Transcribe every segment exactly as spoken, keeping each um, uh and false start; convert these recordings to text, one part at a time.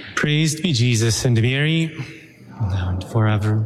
Praised be Jesus and Mary, now and forever.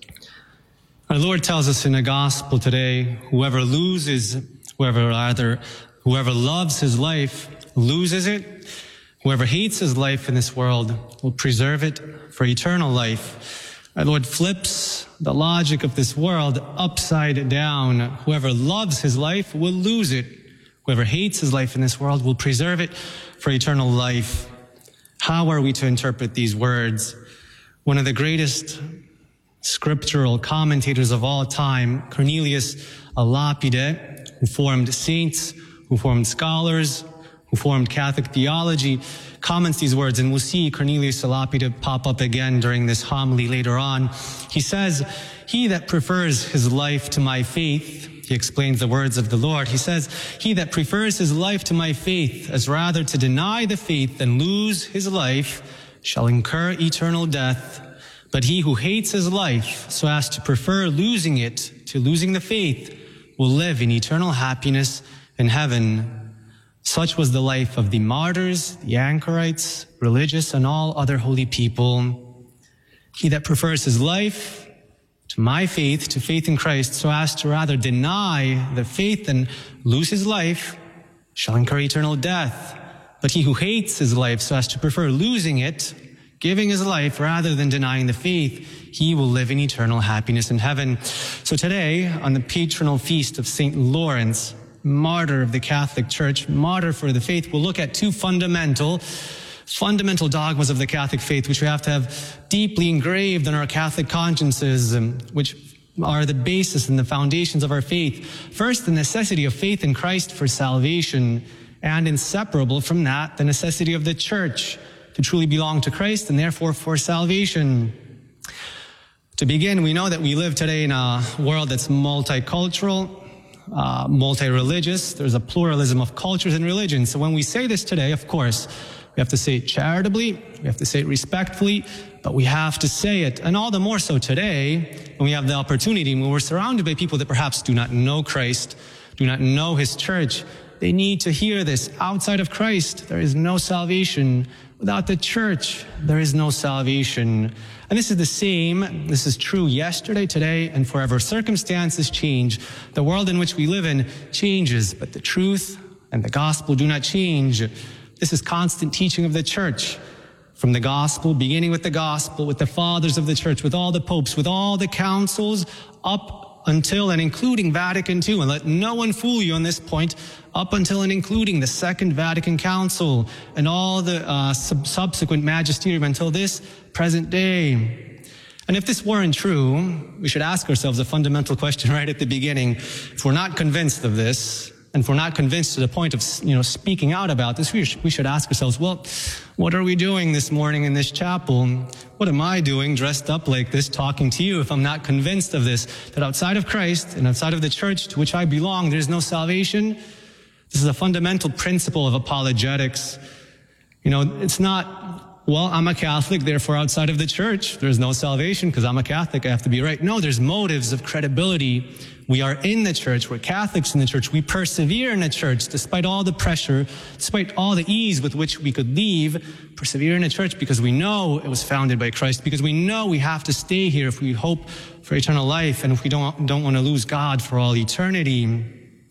Our Lord tells us in the gospel today, whoever loses, whoever rather, whoever loves his life loses it. Whoever hates his life in this world will preserve it for eternal life. Our Lord flips the logic of this world upside down. Whoever loves his life will lose it. Whoever hates his life in this world will preserve it for eternal life. How are we to interpret these words? One of the greatest scriptural commentators of all time, Cornelius a Lapide, who formed saints, who formed scholars, who formed Catholic theology, comments these words, and we'll see Cornelius a Lapide pop up again during this homily later on. He says, "He that prefers his life to my faith," he explains the words of the Lord. He says, "He that prefers his life to my faith, as rather to deny the faith than lose his life, shall incur eternal death. But he who hates his life, so as to prefer losing it to losing the faith, will live in eternal happiness in heaven." Such was the life of the martyrs, the anchorites, religious, and all other holy people. He that prefers his life to my faith, to faith in Christ, so as to rather deny the faith than lose his life, shall incur eternal death. But he who hates his life, so as to prefer losing it, giving his life rather than denying the faith, he will live in eternal happiness in heaven. So today, on the patronal feast of Saint Lawrence, martyr of the Catholic Church, martyr for the faith, we'll look at two fundamental fundamental dogmas of the Catholic faith, which we have to have deeply engraved in our Catholic consciences, um, which are the basis and the foundations of our faith. First, the necessity of faith in Christ for salvation, and inseparable from that, the necessity of the Church to truly belong to Christ and therefore for salvation. To begin, we know that we live today in a world that's multicultural, uh, multi-religious. There's a pluralism of cultures and religions. So when we say this today, of course, we have to say it charitably, we have to say it respectfully, but we have to say it, and all the more so today, when we have the opportunity, when we're surrounded by people that perhaps do not know Christ, do not know his church. They need to hear this. Outside of Christ, there is no salvation. Without the church, there is no salvation. And this is the same. This is true yesterday, today, and forever. Circumstances change. The world in which we live in changes, but the truth and the gospel do not change. This is constant teaching of the church. From the gospel, beginning with the gospel, with the fathers of the church, with all the popes, with all the councils, up until and including Vatican Two. And let no one fool you on this point, up until and including the Second Vatican Council and all the uh, sub- subsequent magisterium until this present day. And if this weren't true, we should ask ourselves a fundamental question right at the beginning. If we're not convinced of this, and if we're not convinced to the point of, you know, speaking out about this, we, sh- we should ask ourselves, well, what are we doing this morning in this chapel? What am I doing dressed up like this, talking to you, if I'm not convinced of this, that outside of Christ and outside of the church to which I belong, there's no salvation? This is a fundamental principle of apologetics. You know, it's not, well, I'm a Catholic, therefore outside of the church, there's no salvation because I'm a Catholic, I have to be right. No, there's motives of credibility. We are in the church, we're Catholics in the church, we persevere in the church despite all the pressure, despite all the ease with which we could leave, persevere in the church because we know it was founded by Christ, because we know we have to stay here if we hope for eternal life and if we don't, don't want to lose God for all eternity.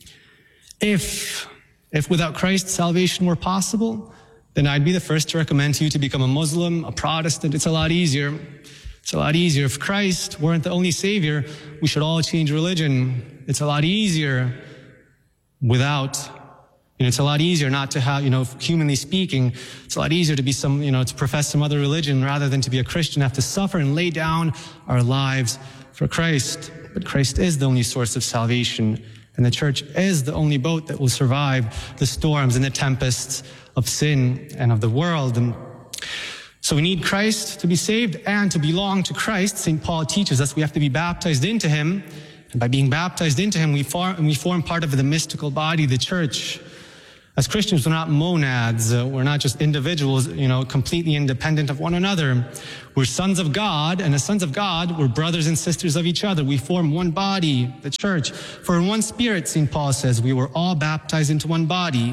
If, if without Christ salvation were possible, then I'd be the first to recommend to you to become a Muslim, a Protestant. It's a lot easier. It's a lot easier. If Christ weren't the only Savior, we should all change religion. It's a lot easier without, you know, it's a lot easier not to have, you know, humanly speaking, it's a lot easier to be some, you know, to profess some other religion rather than to be a Christian, have to suffer and lay down our lives for Christ. But Christ is the only source of salvation, and the church is the only boat that will survive the storms and the tempests of sin and of the world. And so we need Christ to be saved and to belong to Christ. Saint Paul teaches us we have to be baptized into him. And by being baptized into him, we form, we form part of the mystical body, the church. As Christians, we're not monads. Uh, we're not just individuals, you know, completely independent of one another. We're sons of God, and as sons of God, we're brothers and sisters of each other. We form one body, the church. For in one spirit, Saint Paul says, we were all baptized into one body.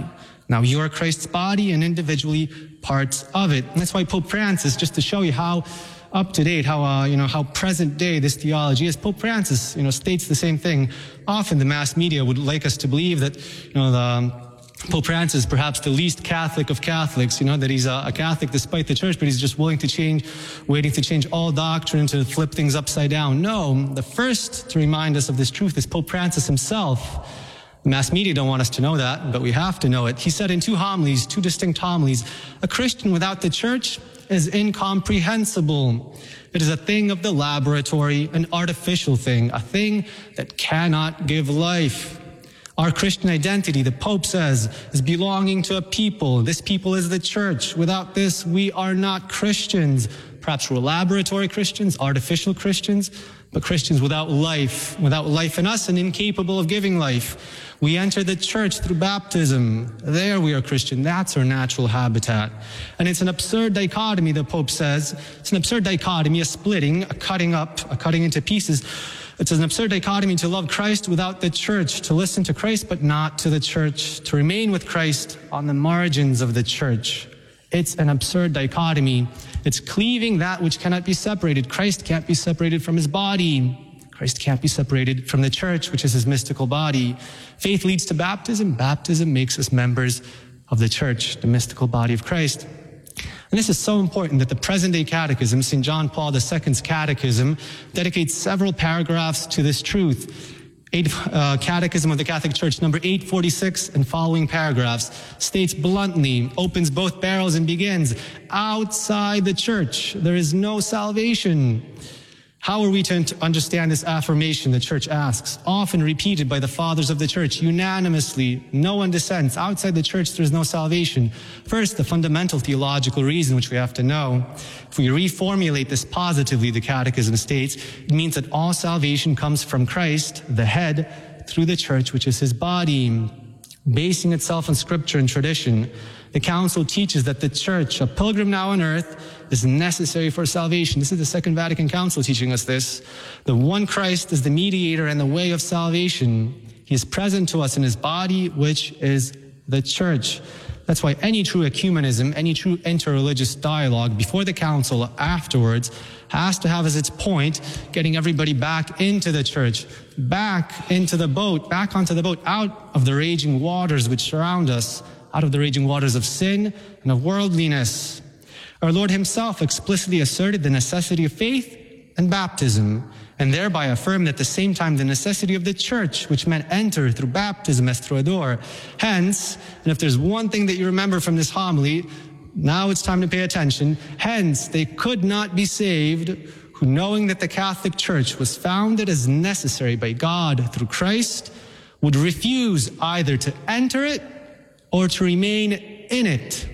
Now you are Christ's body and individually parts of it. And that's why Pope Francis, just to show you how up to date, how uh, you know how present day this theology is, Pope Francis, you know, states the same thing. Often the mass media would like us to believe that, you know, the um, Pope Francis is perhaps the least Catholic of Catholics, you know, that he's a, a Catholic despite the church, but he's just willing to change, waiting to change all doctrine, to flip things upside down. No, the first to remind us of this truth is Pope Francis himself. The mass media don't want us to know that, but we have to know it. He said in two homilies, two distinct homilies, a Christian without the church is incomprehensible. It is a thing of the laboratory, an artificial thing, a thing that cannot give life. Our Christian identity, the Pope says, is belonging to a people. This people is the church. Without this, we are not Christians. Perhaps we're laboratory Christians, artificial Christians, but Christians without life, without life in us and incapable of giving life. We enter the church through baptism. There we are Christian. That's our natural habitat. And it's an absurd dichotomy, the Pope says. It's an absurd dichotomy, a splitting, a cutting up, a cutting into pieces. It's an absurd dichotomy to love Christ without the church, to listen to Christ but not to the church, to remain with Christ on the margins of the church. It's an absurd dichotomy. It's cleaving that which cannot be separated. Christ can't be separated from his body. Christ can't be separated from the church, which is his mystical body. Faith leads to baptism. Baptism makes us members of the church, the mystical body of Christ. And this is so important that the present-day catechism, Saint John Paul the Second's catechism, dedicates several paragraphs to this truth. Eight, uh, Catechism of the Catholic Church, number eight forty-six and following paragraphs, states bluntly, opens both barrels and begins, outside the church, there is no salvation. How are we to understand this affirmation, the church asks, often repeated by the fathers of the church, unanimously, no one dissents. Outside the church, there's no salvation. First, the fundamental theological reason, which we have to know. If we reformulate this positively, the Catechism states, it means that all salvation comes from Christ, the head, through the church, which is his body. Basing itself on scripture and tradition, the Council teaches that the church, a pilgrim now on earth, is necessary for salvation. This is the Second Vatican Council teaching us this. The one Christ is the mediator and the way of salvation. He is present to us in his body, which is the church. That's why any true ecumenism, any true interreligious dialogue before the Council, afterwards, has to have as its point getting everybody back into the church, back into the boat, back onto the boat, out of the raging waters which surround us, out of the raging waters of sin and of worldliness. Our Lord himself explicitly asserted the necessity of faith and baptism, and thereby affirmed at the same time the necessity of the church, which meant enter through baptism as through a door. Hence, and if there's one thing that you remember from this homily, now it's time to pay attention. Hence, they could not be saved who, knowing that the Catholic Church was founded as necessary by God through Christ, would refuse either to enter it or to remain in it.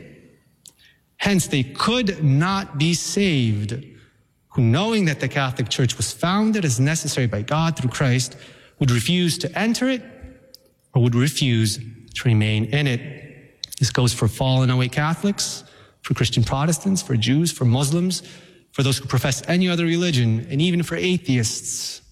Hence, they could not be saved who, knowing that the Catholic Church was founded as necessary by God through Christ, would refuse to enter it or would refuse to remain in it. This goes for fallen away Catholics, for Christian Protestants, for Jews, for Muslims, for those who profess any other religion, and even for atheists.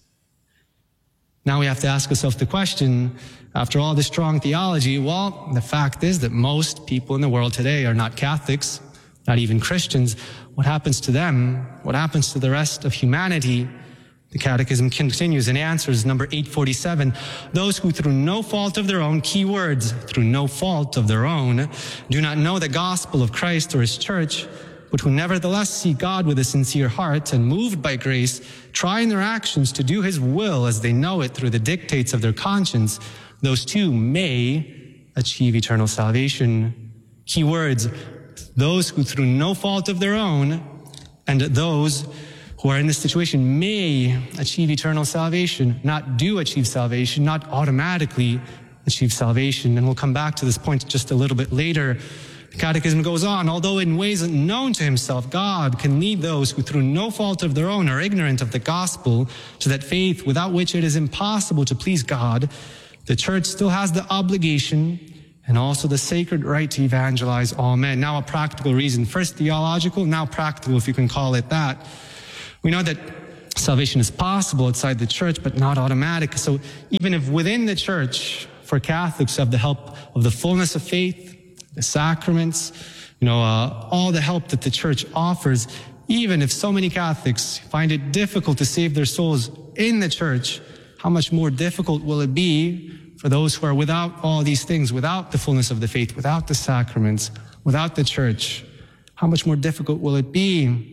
Now we have to ask ourselves the question, after all this strong theology, well, the fact is that most people in the world today are not Catholics, not even Christians. What happens to them? What happens to the rest of humanity? The Catechism continues and answers, number eight forty-seven, those who through no fault of their own, key words, through no fault of their own, do not know the gospel of Christ or his church, but who nevertheless seek God with a sincere heart and moved by grace, try in their actions to do his will as they know it through the dictates of their conscience, those too may achieve eternal salvation. Key words, those who through no fault of their own, and those who are in this situation may achieve eternal salvation, not do achieve salvation, not automatically achieve salvation. And we'll come back to this point just a little bit later. The Catechism goes on, although in ways unknown to himself, God can lead those who through no fault of their own are ignorant of the gospel to that faith without which it is impossible to please God. The church still has the obligation and also the sacred right to evangelize all men. Now a practical reason, first theological, now practical if you can call it that. We know that salvation is possible outside the church, but not automatic. So even if within the church, for Catholics who have the help of the fullness of faith the sacraments, you know, uh, all the help that the church offers, even if so many Catholics find it difficult to save their souls in the church, how much more difficult will it be for those who are without all these things, without the fullness of the faith, without the sacraments, without the church? How much more difficult will it be?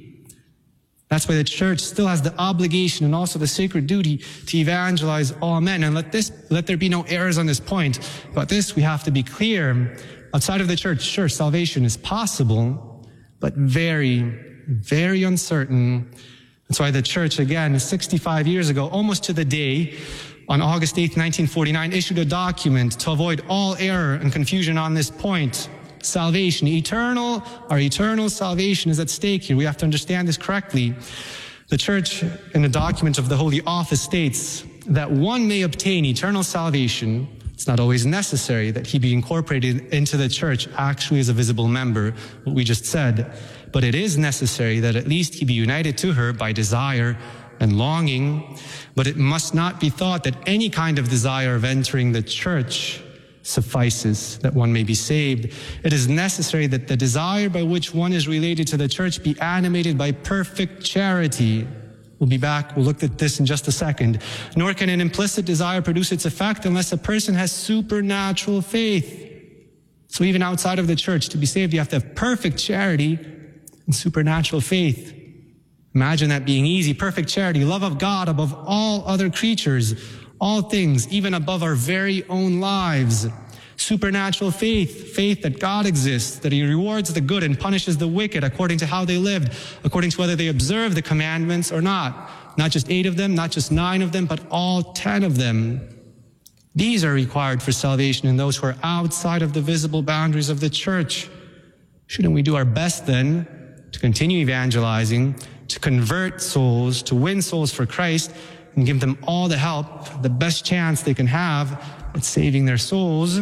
That's why the church still has the obligation and also the sacred duty to evangelize all men. And let this, let there be no errors on this point. But this, we have to be clear. Outside of the church, sure, salvation is possible, but very, very uncertain. That's why the church, again, sixty-five years ago, almost to the day, on August eighth, nineteen forty-nine, issued a document to avoid all error and confusion on this point. Salvation, eternal, our eternal salvation is at stake here. We have to understand this correctly. The church, in a document of the Holy Office, states that one may obtain eternal salvation. It's not always necessary that he be incorporated into the church actually as a visible member, what we just said. But it is necessary that at least he be united to her by desire and longing. But it must not be thought that any kind of desire of entering the church suffices that one may be saved. It is necessary that the desire by which one is related to the church be animated by perfect charity. We'll be back, we'll look at this in just a second. Nor can an implicit desire produce its effect unless a person has supernatural faith. So even outside of the church, to be saved, you have to have perfect charity and supernatural faith. Imagine that being easy. Perfect charity, love of God above all other creatures, all things, even above our very own lives. Supernatural faith, faith that God exists, that he rewards the good and punishes the wicked according to how they lived, according to whether they observe the commandments or not. Not just eight of them, not just nine of them, but all ten of them. These are required for salvation in those who are outside of the visible boundaries of the church. Shouldn't we do our best then to continue evangelizing, to convert souls, to win souls for Christ, and give them all the help, the best chance they can have at saving their souls?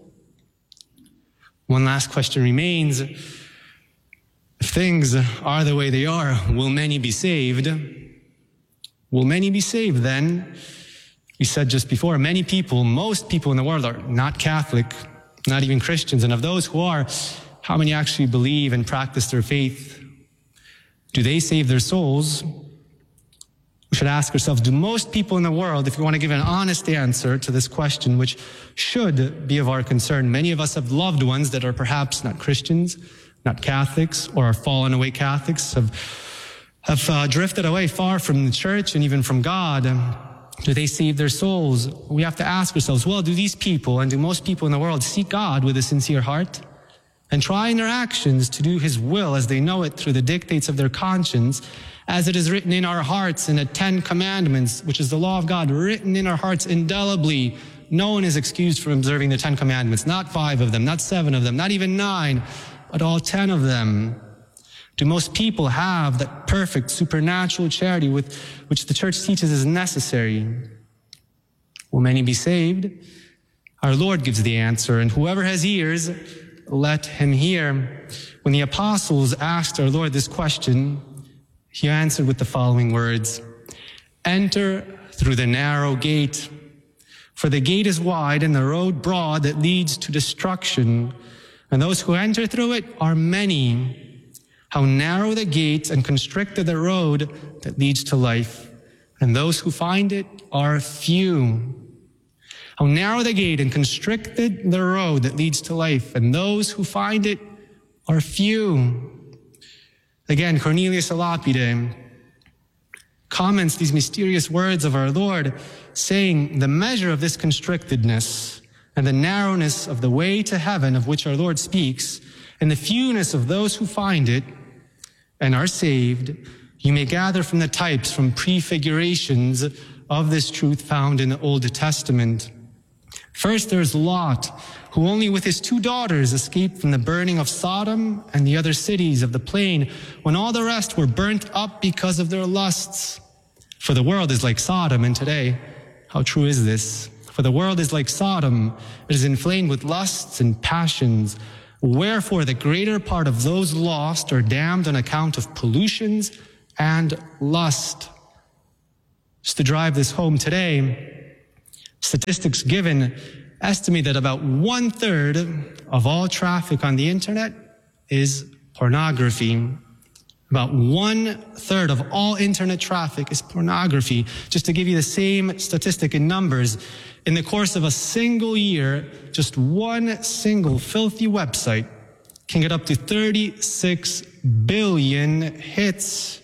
One last question remains. If things are the way they are, will many be saved? Will many be saved then? We said just before, many people, most people in the world are not Catholic, not even Christians. And of those who are, how many actually believe and practice their faith? Do they save their souls? We should ask ourselves, do most people in the world, if you want to give an honest answer to this question, which should be of our concern, many of us have loved ones that are perhaps not Christians, not Catholics, or are fallen away Catholics, have, have uh, drifted away far from the church and even from God. Do they save their souls? We have to ask ourselves, well, do these people and do most people in the world seek God with a sincere heart and try in their actions to do his will as they know it through the dictates of their conscience, as it is written in our hearts in the Ten Commandments, which is the law of God, written in our hearts indelibly? No one is excused from observing the Ten Commandments, not five of them, not seven of them, not even nine, but all ten of them. Do most people have that perfect supernatural charity with which the church teaches is necessary? Will many be saved? Our Lord gives the answer, and whoever has ears, let him hear. When the apostles asked our Lord this question, he answered with the following words: enter through the narrow gate, for the gate is wide and the road broad that leads to destruction, and those who enter through it are many. How narrow the gate and constricted the road that leads to life, and those who find it are few. How narrow the gate and constricted the road that leads to life, and those who find it are few. Again, Cornelius a Lapide comments these mysterious words of our Lord, saying the measure of this constrictedness and the narrowness of the way to heaven of which our Lord speaks, and the fewness of those who find it and are saved, you may gather from the types, from prefigurations of this truth found in the Old Testament. First, there's Lot, who only with his two daughters escaped from the burning of Sodom and the other cities of the plain, when all the rest were burnt up because of their lusts. For the world is like Sodom, and today, how true is this? For the world is like Sodom, it is inflamed with lusts and passions. Wherefore the greater part of those lost are damned on account of pollutions and lust. Just to drive this home today, statistics given estimate that about one third of all traffic on the internet is pornography. About one third of all internet traffic is pornography. Just to give you the same statistic in numbers, in the course of a single year, just one single filthy website can get up to thirty-six billion hits.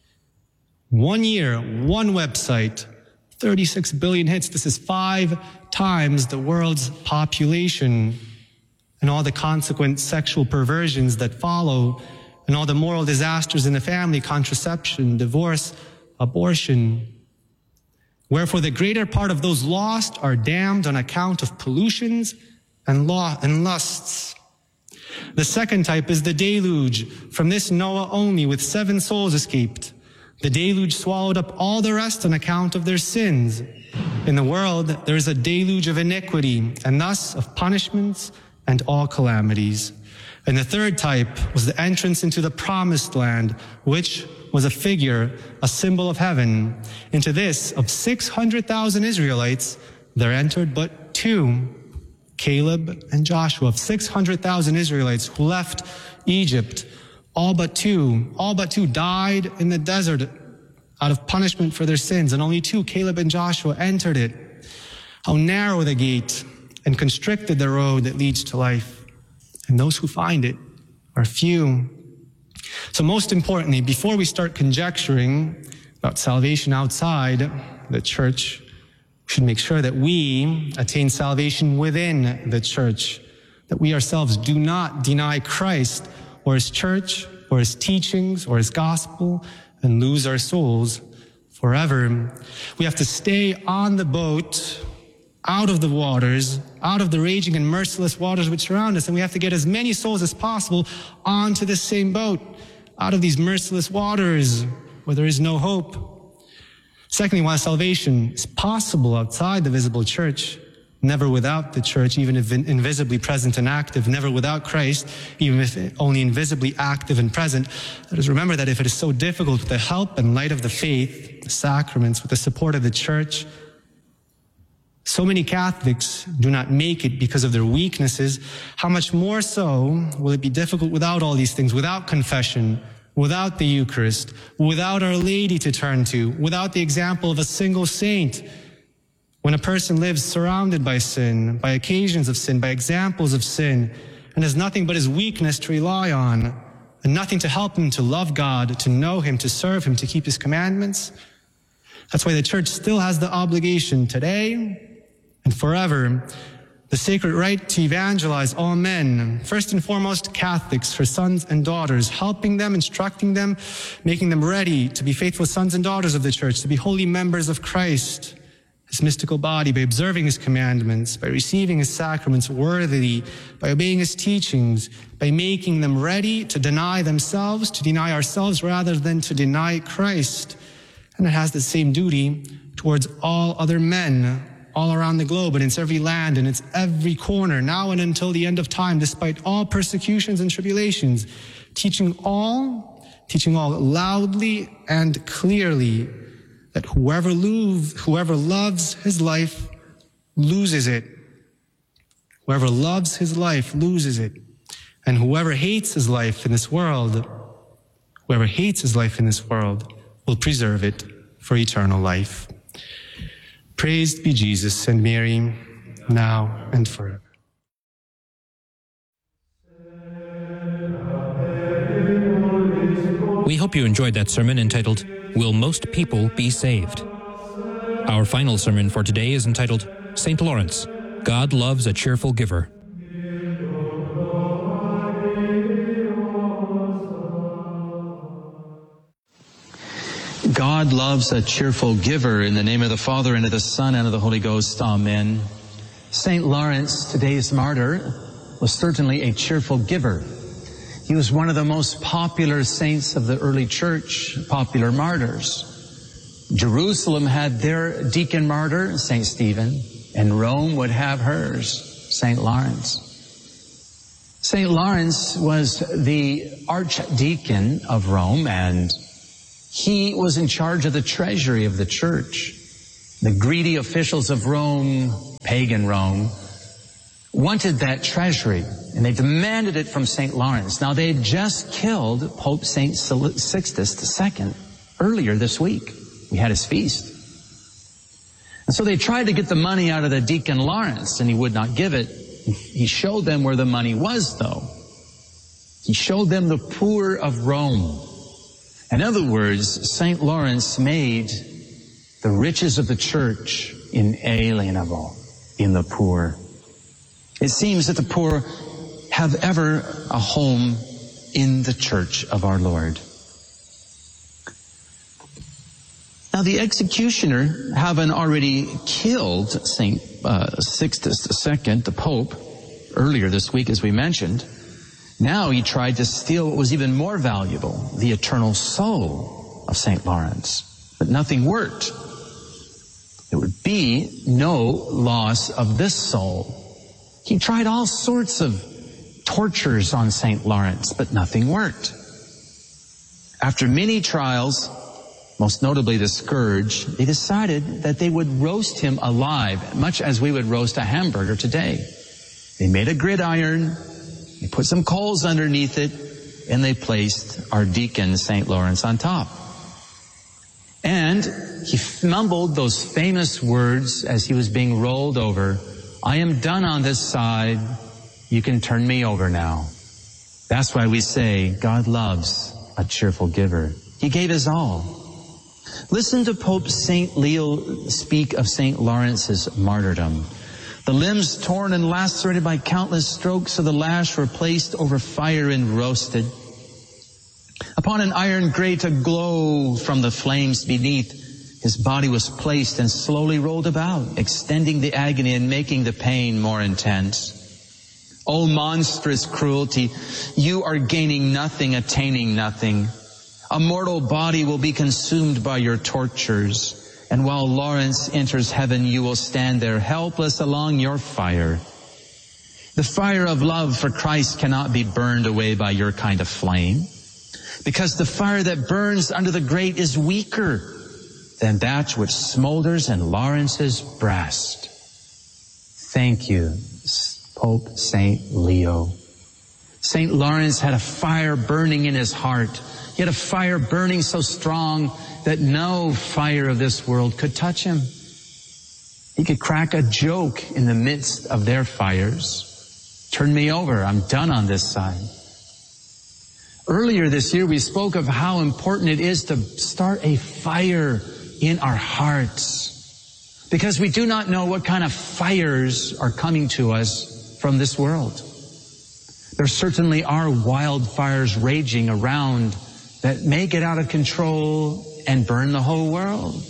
One year, one website, thirty-six billion hits. This is five times the world's population, and all the consequent sexual perversions that follow, and all the moral disasters in the family, contraception, divorce, abortion. Wherefore the greater part of those lost are damned on account of pollutions and law and lusts. The second type is the deluge. From this Noah only with seven souls escaped. The deluge swallowed up all the rest on account of their sins. In the world there is a deluge of iniquity, and thus of punishments and all calamities. And the third type was the entrance into the promised land, which was a figure, a symbol of heaven. Into this, of six hundred thousand Israelites, there entered but two, Caleb and Joshua. Of six hundred thousand Israelites who left Egypt, all but two, all but two died in the desert out of punishment for their sins, and only two, Caleb and Joshua, entered it. How narrow the gate and constricted the road that leads to life, and those who find it are few. So most importantly, before we start conjecturing about salvation outside the church, we should make sure that we attain salvation within the church, that we ourselves do not deny Christ or his church or his teachings or his gospel and lose our souls forever. We have to stay on the boat, out of the waters, out of the raging and merciless waters which surround us, and we have to get as many souls as possible onto this same boat, out of these merciless waters where there is no hope. Secondly, while salvation is possible outside the visible church, never without the church, even if invisibly present and active, never without Christ, even if only invisibly active and present, let us remember that if it is so difficult with the help and light of the faith, the sacraments, with the support of the church, so many Catholics do not make it because of their weaknesses, how much more so will it be difficult without all these things, without confession, without the Eucharist, without Our Lady to turn to, without the example of a single saint. When a person lives surrounded by sin, by occasions of sin, by examples of sin, and has nothing but his weakness to rely on, and nothing to help him to love God, to know him, to serve him, to keep his commandments, that's why the church still has the obligation today and forever, the sacred right to evangelize all men, first and foremost Catholics, her sons and daughters, helping them, instructing them, making them ready to be faithful sons and daughters of the church, to be holy members of Christ, his mystical body, by observing his commandments, by receiving his sacraments worthily, by obeying his teachings, by making them ready to deny themselves, to deny ourselves rather than to deny Christ. And it has the same duty towards all other men all around the globe, and it's every land and it's every corner, now and until the end of time, despite all persecutions and tribulations, teaching all, teaching all loudly and clearly that whoever, lo- whoever loves his life loses it. Whoever loves his life loses it. And whoever hates his life in this world, whoever hates his life in this world will preserve it for eternal life. Praised be Jesus and Mary, now and forever. We hope you enjoyed that sermon entitled, Will Most People Be Saved? Our final sermon for today is entitled, Saint Lawrence, God Loves a Cheerful Giver. God loves a cheerful giver. In the name of the Father, and of the Son, and of the Holy Ghost. Amen. Saint Lawrence, today's martyr, was certainly a cheerful giver. He was one of the most popular saints of the early church, popular martyrs. Jerusalem had their deacon martyr, Saint Stephen, and Rome would have hers, Saint Lawrence. Saint Lawrence was the archdeacon of Rome, and he was in charge of the treasury of the church. The greedy officials of Rome, pagan Rome, wanted that treasury, and they demanded it from Saint Lawrence. Now, they had just killed Pope Saint Sixtus the Second earlier this week. We had his feast. And so they tried to get the money out of the Deacon Lawrence, and he would not give it. He showed them where the money was, though. He showed them the poor of Rome. In other words, Saint Lawrence made the riches of the church inalienable in the poor. It seems that the poor have ever a home in the church of our Lord. Now, the executioner, having already killed Saint uh, Sixtus the Second, the Pope, earlier this week, as we mentioned, now he tried to steal what was even more valuable, the eternal soul of Saint Lawrence. But nothing worked. There would be no loss of this soul. He tried all sorts of tortures on Saint Lawrence, but nothing worked. After many trials, most notably the scourge, they decided that they would roast him alive, much as we would roast a hamburger today. They made a gridiron, they put some coals underneath it, and they placed our deacon, Saint Lawrence, on top. And he mumbled those famous words as he was being rolled over, "I am done on this side, you can turn me over now." That's why we say God loves a cheerful giver. He gave his all. Listen to Pope Saint Leo speak of Saint Lawrence's martyrdom. The limbs torn and lacerated by countless strokes of the lash were placed over fire and roasted. Upon an iron grate aglow from the flames beneath, his body was placed and slowly rolled about, extending the agony and making the pain more intense. O monstrous cruelty, you are gaining nothing, attaining nothing. A mortal body will be consumed by your tortures, and while Lawrence enters heaven, you will stand there helpless along your fire. The fire of love for Christ cannot be burned away by your kind of flame, because the fire that burns under the grate is weaker than that which smolders in Lawrence's breast. Thank you, Pope Saint Leo. Saint Lawrence had a fire burning in his heart. He had a fire burning so strong that no fire of this world could touch him. He could crack a joke in the midst of their fires. Turn me over, I'm done on this side. Earlier this year, we spoke of how important it is to start a fire in our hearts, because we do not know what kind of fires are coming to us from this world. There certainly are wildfires raging around that may get out of control and burn the whole world.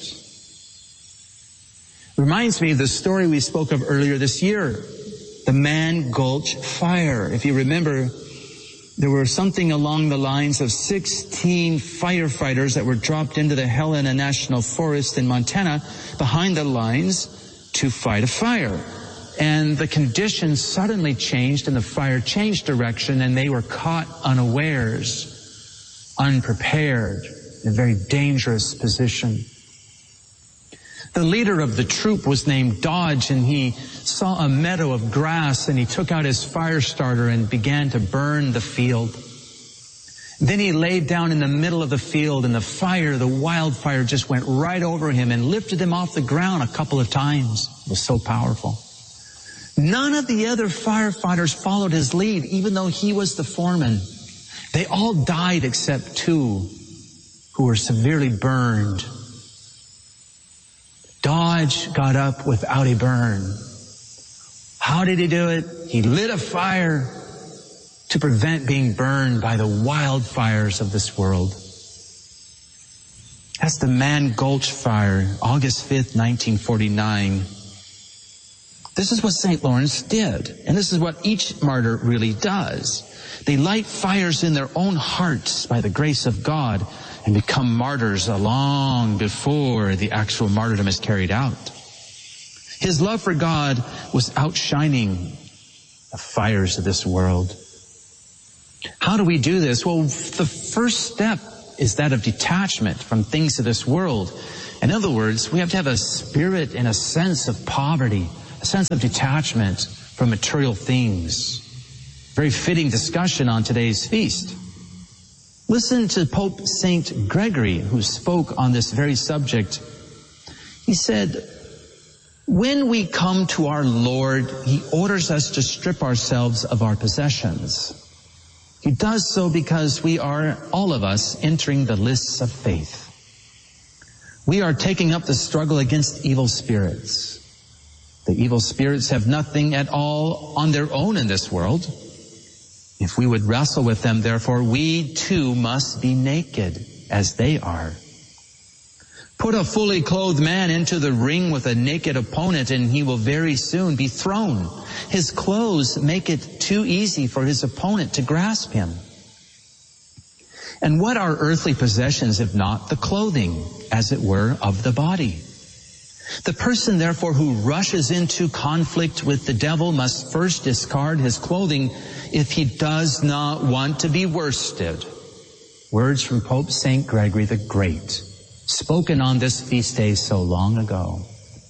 Reminds me of the story we spoke of earlier this year, the Man Gulch fire. If you remember, there were something along the lines of sixteen firefighters that were dropped into the Helena National Forest in Montana behind the lines to fight a fire. And the conditions suddenly changed and the fire changed direction, and they were caught unawares, unprepared, in a very dangerous position. The leader of the troop was named Dodge, and he saw a meadow of grass, and he took out his fire starter and began to burn the field. Then he laid down in the middle of the field, and the fire, the wildfire, just went right over him and lifted him off the ground a couple of times. It was so powerful. None of the other firefighters followed his lead, even though he was the foreman. They all died except two who were severely burned. Dodge got up without a burn. How did he do it? He lit a fire to prevent being burned by the wildfires of this world. That's the Man Gulch fire, August fifth, nineteen forty-nine. This is what Saint Lawrence did, and this is what each martyr really does. They light fires in their own hearts by the grace of God and become martyrs long before the actual martyrdom is carried out. His love for God was outshining the fires of this world. How do we do this? Well, the first step is that of detachment from things of this world. In other words, we have to have a spirit and a sense of poverty, a sense of detachment from material things. Very fitting discussion on today's feast. Listen to Pope Saint Gregory, who spoke on this very subject. He said, when we come to our Lord, He orders us to strip ourselves of our possessions. He does so because we are, all of us, entering the lists of faith. We are taking up the struggle against evil spirits. The evil spirits have nothing at all on their own in this world. If we would wrestle with them, therefore, we too must be naked as they are. Put a fully clothed man into the ring with a naked opponent and he will very soon be thrown. His clothes make it too easy for his opponent to grasp him. And what are earthly possessions if not the clothing, as it were, of the body? The person, therefore, who rushes into conflict with the devil must first discard his clothing if he does not want to be worsted. Words from Pope Saint Gregory the Great, spoken on this feast day so long ago.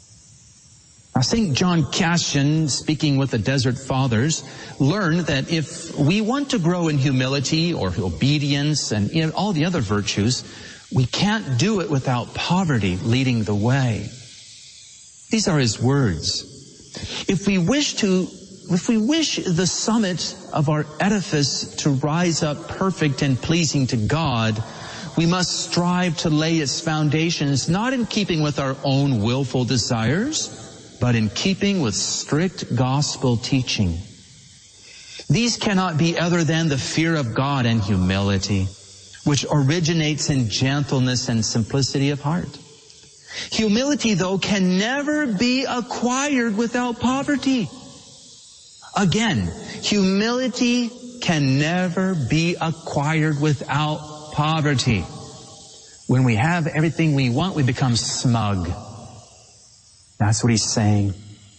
Now, Saint John Cassian, speaking with the Desert Fathers, learned that if we want to grow in humility or obedience and in all the other virtues, we can't do it without poverty leading the way. These are his words. If we wish to, if we wish the summit of our edifice to rise up perfect and pleasing to God, we must strive to lay its foundations not in keeping with our own willful desires, but in keeping with strict gospel teaching. These cannot be other than the fear of God and humility, which originates in gentleness and simplicity of heart. Humility, though, can never be acquired without poverty. Again, humility can never be acquired without poverty. When we have everything we want, we become smug. That's what he's saying.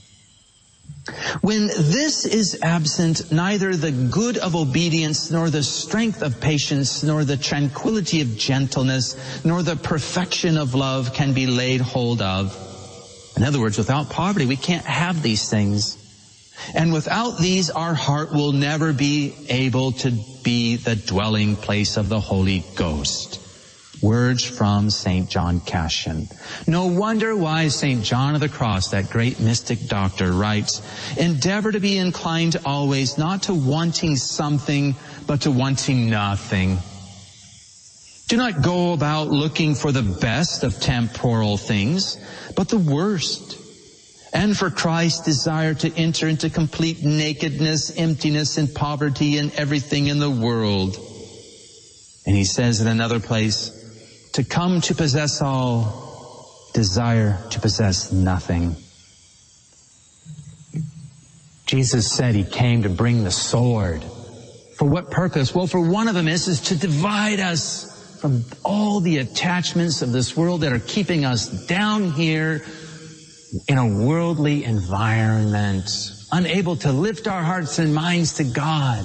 When this is absent, neither the good of obedience, nor the strength of patience, nor the tranquility of gentleness, nor the perfection of love can be laid hold of. In other words, without poverty, we can't have these things. And without these, our heart will never be able to be the dwelling place of the Holy Ghost. Words from Saint John Cassian. No wonder why Saint John of the Cross, that great mystic doctor, writes, endeavor to be inclined always not to wanting something, but to wanting nothing. Do not go about looking for the best of temporal things, but the worst. And for Christ, desire to enter into complete nakedness, emptiness, and poverty in everything in the world. And he says in another place, to come to possess all, desire to possess nothing. Jesus said he came to bring the sword. For what purpose? Well, for one of them is, is to divide us from all the attachments of this world that are keeping us down here in a worldly environment, unable to lift our hearts and minds to God.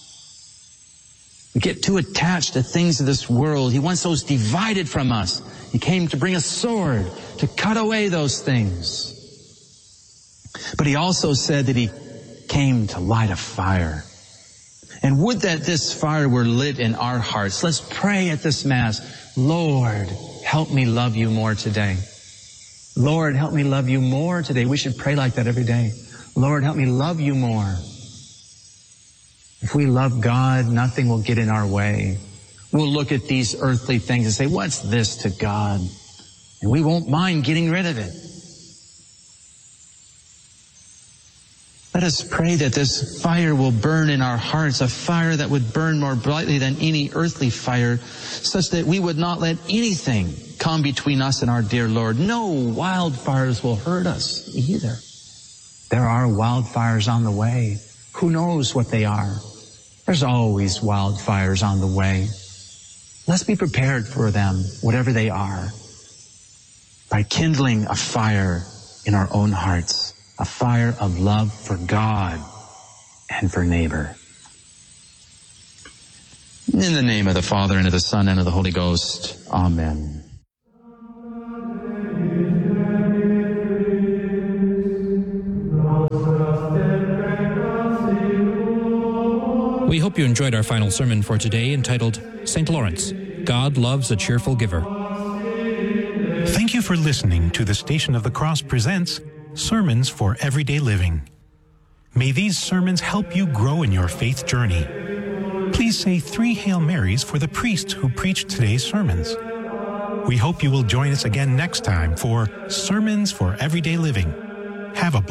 We get too attached to things of this world. He wants those divided from us. He came to bring a sword to cut away those things. But he also said that he came to light a fire. And would that this fire were lit in our hearts. Let's pray at this Mass. Lord, help me love you more today. Lord, help me love you more today. We should pray like that every day. Lord, help me love you more. If we love God, nothing will get in our way. We'll look at these earthly things and say, what's this to God? And we won't mind getting rid of it. Let us pray that this fire will burn in our hearts, a fire that would burn more brightly than any earthly fire, such that we would not let anything come between us and our dear Lord. No wildfires will hurt us either. There are wildfires on the way. Who knows what they are? There's always wildfires on the way. Let's be prepared for them, whatever they are, by kindling a fire in our own hearts, a fire of love for God and for neighbor. In the name of the Father, and of the Son, and of the Holy Ghost. Amen. Nostra We hope you enjoyed our final sermon for today, entitled Saint Lawrence, God Loves a Cheerful Giver. Thank you for listening to the Station of the Cross presents Sermons for Everyday Living. May these sermons help you grow in your faith journey. Please say three Hail Marys for the priest who preached today's sermons. We hope you will join us again next time for Sermons for Everyday Living. Have a